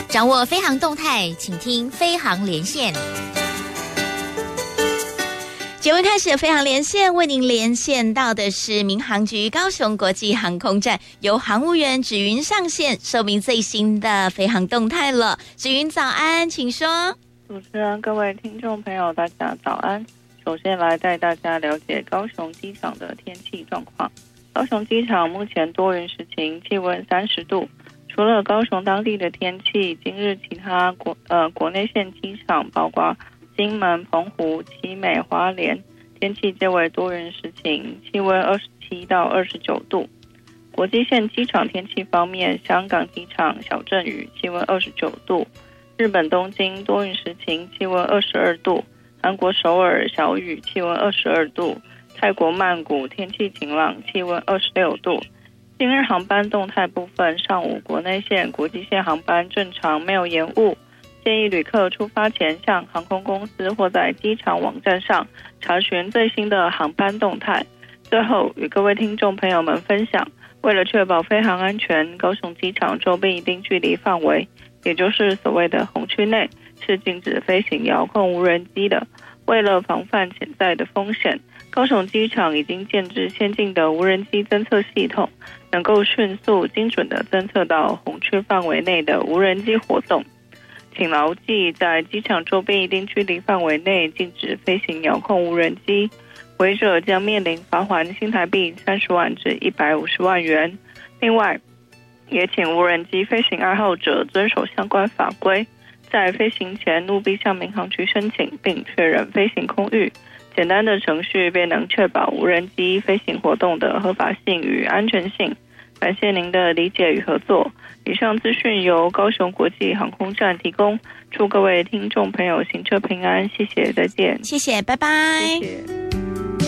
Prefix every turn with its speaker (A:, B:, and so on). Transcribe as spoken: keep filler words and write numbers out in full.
A: 掌握飞航动态，请听飞航连线。节目开始，飞航连线为您连线到的是民航局高雄国际航空站，由航务员芷云上线，说明最新的飞航动态了。芷云早安，请说。
B: 主持人、各位听众朋友，大家早安。首先来带大家了解高雄机场的天气状况。高雄机场目前多云时晴，气温三十度。除了高雄当地的天气，今日其他国呃国内线机场，包括金门、澎湖、旗美、花莲，天气皆为多云时晴，气温二十七到二十九度。国际线机场天气方面，香港机场小阵雨，气温二十九度；日本东京多云时晴，气温二十二度；韩国首尔小雨，气温二十二度；泰国曼谷天气晴朗，气温二十六度。今日航班动态部分，上午国内线、国际线航班正常，没有延误。建议旅客出发前向航空公司或在机场网站上查询最新的航班动态。最后与各位听众朋友们分享，为了确保飞航安全，高雄机场周边一定距离范围，也就是所谓的红区内，是禁止飞行遥控无人机的。为了防范潜在的风险，高雄机场已经建置先进的无人机侦测系统，能够迅速精准地侦测到红区范围内的无人机活动。请牢记，在机场周边一定距离范围内禁止飞行遥控无人机，违者将面临罚锾新台币三十万至一百五十万元。另外，也请无人机飞行爱好者遵守相关法规，在飞行前务必向民航局申请并确认飞行空域，简单的程序便能确保无人机飞行活动的合法性与安全性。感谢您的理解与合作。以上资讯由高雄国际航空站提供，祝各位听众朋友行车平安，谢谢，再见。
A: 谢谢，拜拜。
B: 谢谢。